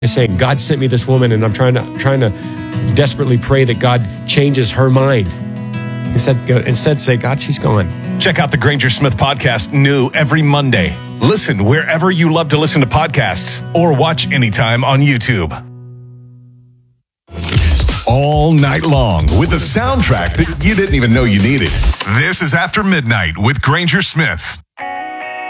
You're saying, God sent me this woman, and I'm trying to desperately pray that God changes her mind. Instead, say, God, she's gone. Check out the Granger Smith podcast, new every Monday. Listen wherever you love to listen to podcasts, or watch anytime on YouTube. All night long with the soundtrack that you didn't even know you needed. This is After Midnight with Granger Smith.